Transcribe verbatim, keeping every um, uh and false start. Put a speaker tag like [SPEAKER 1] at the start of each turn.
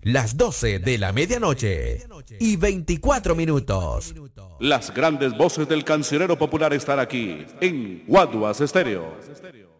[SPEAKER 1] las doce de la medianoche y veinticuatro minutos.
[SPEAKER 2] Las grandes voces del cancionero popular están aquí en Guaduas Estéreo.